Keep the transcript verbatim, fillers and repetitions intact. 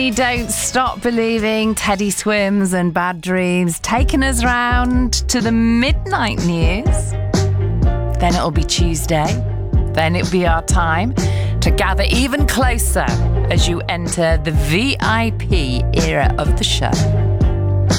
Don't Stop Believing, Teddy Swims and Bad Dreams, taking us round to the midnight news. Then it'll be Tuesday. Then it'll be our time to gather even closer as you enter the V I P era of the show.